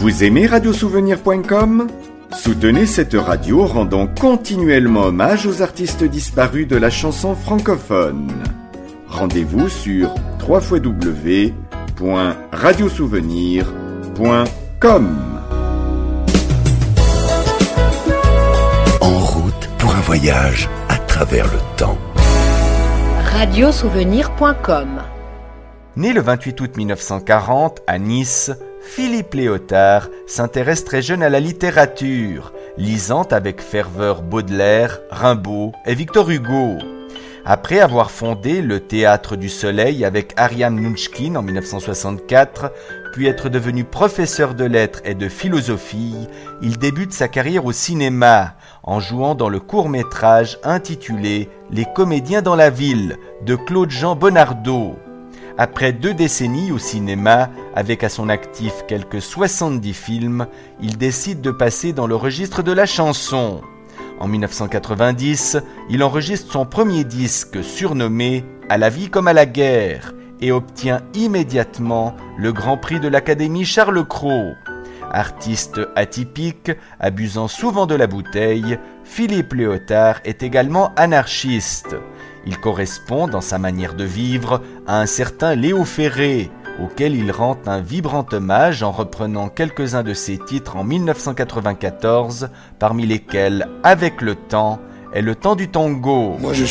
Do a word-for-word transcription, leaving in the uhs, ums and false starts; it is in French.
Vous aimez radiosouvenir point com ? Soutenez cette radio rendant continuellement hommage aux artistes disparus de la chanson francophone. Rendez-vous sur w w w point radiosouvenir point com. En route pour un voyage à travers le temps. radiosouvenir point com. Né le vingt-huit août mille neuf cent quarante à Nice, Philippe Léotard s'intéresse très jeune à la littérature, lisant avec ferveur Baudelaire, Rimbaud et Victor Hugo. Après avoir fondé le Théâtre du Soleil avec Ariane Mnouchkine en mille neuf cent soixante-quatre, puis être devenu professeur de lettres et de philosophie, il débute sa carrière au cinéma en jouant dans le court-métrage intitulé « Les comédiens dans la ville » de Claude-Jean Bonnardeau. Après deux décennies au cinéma, avec à son actif quelques soixante-dix films, il décide de passer dans le registre de la chanson. En mille neuf cent quatre-vingt-dix, il enregistre son premier disque surnommé « À la vie comme à la guerre » et obtient immédiatement le Grand Prix de l'Académie Charles Cros. Artiste atypique, abusant souvent de la bouteille, Philippe Léotard est également anarchiste. Il correspond dans sa manière de vivre à un certain Léo Ferré, auquel il rend un vibrant hommage en reprenant quelques-uns de ses titres en mille neuf cent quatre-vingt-quatorze, parmi lesquels « Avec le temps » et « Le temps du tango ». Moi je